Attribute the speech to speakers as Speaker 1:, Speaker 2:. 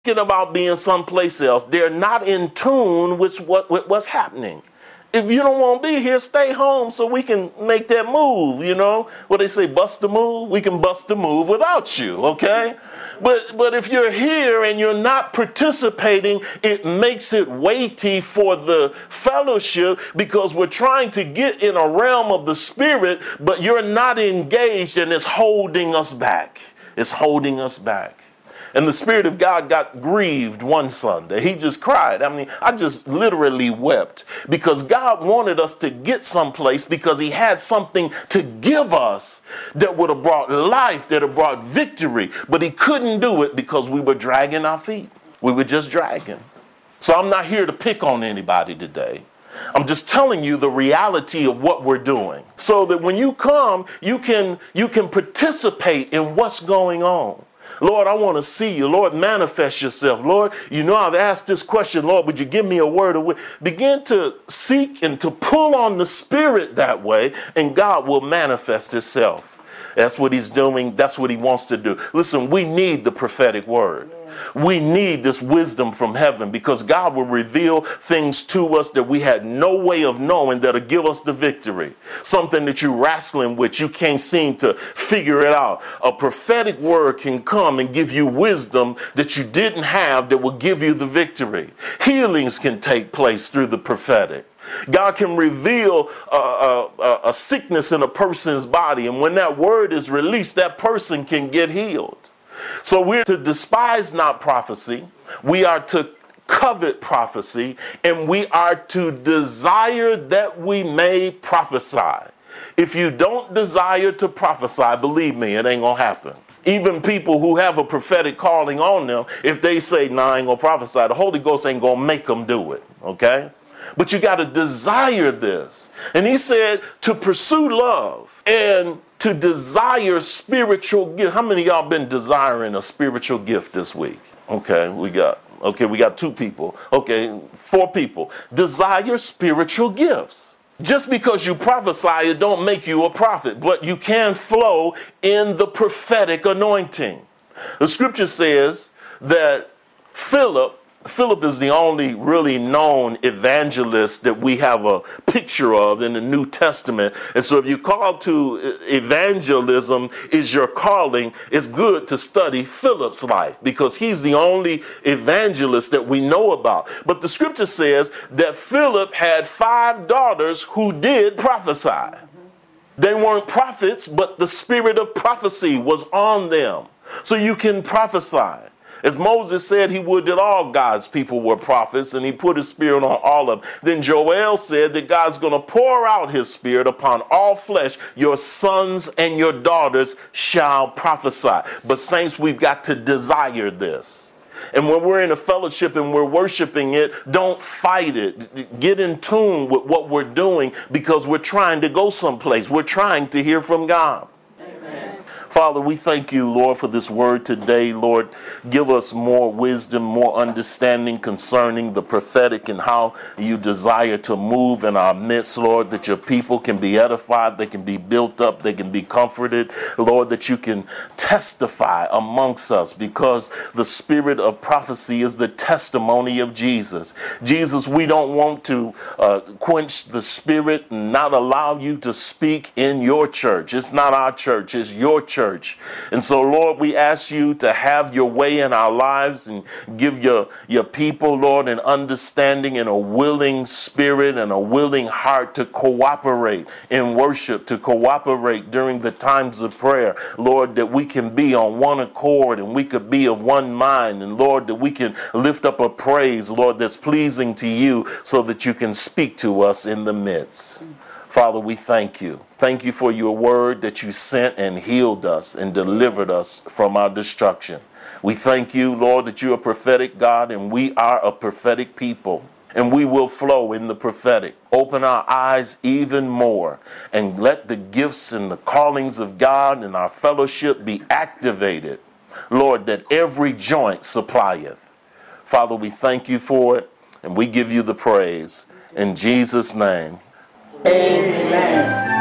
Speaker 1: thinking about being someplace else. They're not in tune with what's happening. If you don't want to be here, stay home so we can make that move, you know. What they say, bust the move? We can bust the move without you, okay? But if you're here and you're not participating, it makes it weighty for the fellowship because we're trying to get in a realm of the spirit, but you're not engaged and it's holding us back. It's holding us back. And the Spirit of God got grieved one Sunday. He just cried. I mean, I just literally wept because God wanted us to get someplace because he had something to give us that would have brought life, that have brought victory. But he couldn't do it because we were dragging our feet. We were just dragging. So I'm not here to pick on anybody today. I'm just telling you the reality of what we're doing so that when you come, you can participate in what's going on. Lord, I want to see you. Lord, manifest yourself. Lord, you know I've asked this question. Lord, would you give me a word of wisdom? Begin to seek and to pull on the Spirit that way, and God will manifest himself. That's what he's doing. That's what he wants to do. Listen, we need the prophetic word. We need this wisdom from heaven because God will reveal things to us that we had no way of knowing that'll give us the victory. Something that you're wrestling with, you can't seem to figure it out. A prophetic word can come and give you wisdom that you didn't have that will give you the victory. Healings can take place through the prophetic. God can reveal a sickness in a person's body, and when that word is released, that person can get healed. So we're to despise not prophecy, we are to covet prophecy, and we are to desire that we may prophesy. If you don't desire to prophesy, believe me, it ain't gonna happen. Even people who have a prophetic calling on them, if they say, nah, I ain't gonna prophesy, the Holy Ghost ain't gonna make them do it, okay? But you gotta desire this. And he said to pursue love and to desire spiritual gift. How many of y'all been desiring a spiritual gift this week? Okay, we got 2 people. Okay, 4 people. Desire spiritual gifts. Just because you prophesy, it don't make you a prophet, but you can flow in the prophetic anointing. The scripture says that Philip is the only really known evangelist that we have a picture of in the New Testament. And so if you're called to evangelism is your calling, it's good to study Philip's life because he's the only evangelist that we know about. But the scripture says that Philip had 5 daughters who did prophesy. They weren't prophets, but the spirit of prophecy was on them. So you can prophesy. As Moses said he would that all God's people were prophets, and he put his spirit on all of them. Then Joel said that God's going to pour out his spirit upon all flesh. Your sons and your daughters shall prophesy. But saints, we've got to desire this. And when we're in a fellowship and we're worshiping it, don't fight it. Get in tune with what we're doing because we're trying to go someplace. We're trying to hear from God. Father, we thank you, Lord, for this word today. Lord, give us more wisdom, more understanding concerning the prophetic and how you desire to move in our midst, Lord, that your people can be edified, they can be built up, they can be comforted. Lord, that you can testify amongst us because the spirit of prophecy is the testimony of Jesus. Jesus, we don't want to quench the spirit and not allow you to speak in your church. It's not our church, it's your church. And so, Lord, we ask you to have your way in our lives and give your people, Lord, an understanding and a willing spirit and a willing heart to cooperate in worship, to cooperate during the times of prayer. Lord, that we can be on one accord and we could be of one mind. And Lord, that we can lift up a praise, Lord, that's pleasing to you so that you can speak to us in the midst. Father, we thank you. Thank you for your word that you sent and healed us and delivered us from our destruction. We thank you, Lord, that you're a prophetic God and we are a prophetic people. And we will flow in the prophetic. Open our eyes even more and let the gifts and the callings of God and our fellowship be activated. Lord, that every joint supplieth. Father, we thank you for it and we give you the praise. In Jesus' name.
Speaker 2: Amen.